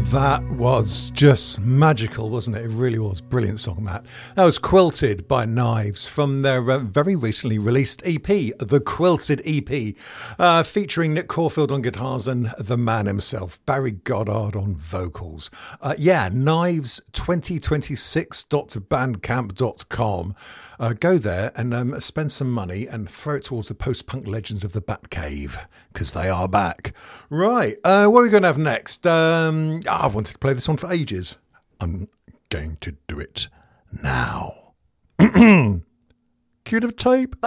That was just magical, wasn't it? It really was. Brilliant song, that. That was Quilted by Knives from their very recently released EP, the Quilted EP, featuring Nick Corfield on guitars and the man himself, Barry Goddard on vocals. Knives2026.bandcamp.com. Go there and spend some money and throw it towards the post-punk legends of the Batcave, because they are back. Right, what are we going to have next? I wanted to play this one for ages. I'm going to do it now. Cue the tape.